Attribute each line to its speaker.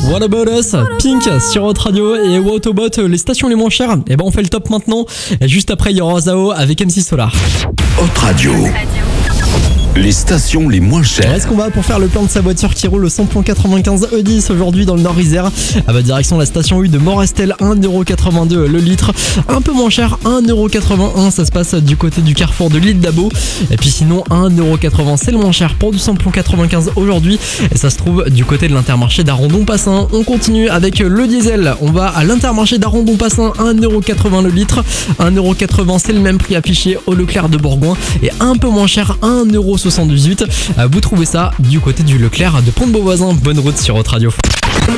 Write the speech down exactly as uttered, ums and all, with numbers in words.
Speaker 1: What About Us, Pink sur Hot Radio et Autobot, les stations les moins chères. Et ben on fait le top maintenant. Et juste après il y aura Zao avec M C Solar.
Speaker 2: Hot Radio. Les stations les moins chères.
Speaker 1: Est-ce qu'on va pour faire le plein de sa voiture qui roule au samplon quatre-vingt-quinze E dix aujourd'hui dans le Nord-Isère. Ah bah direction la station U de Morestel, un euro quatre-vingt-deux le litre. Un peu moins cher, un euro quatre-vingt-un, ça se passe du côté du carrefour de l'île d'Abo. Et puis sinon un euro quatre-vingts c'est le moins cher pour du samplon quatre-vingt-quinze aujourd'hui. Et ça se trouve du côté de l'Intermarché d'Arrondon-Passin. On continue avec le diesel. On va à l'Intermarché d'Arrondon-Passin, un euro quatre-vingts le litre. un euro quatre-vingts c'est le même prix affiché au Leclerc de Bourgoin. Et un peu moins cher, un euro soixante-dix-huit. Vous trouvez ça du côté du Leclerc de Pont-de-Beauvoisin. Bonne route sur Hot Radio.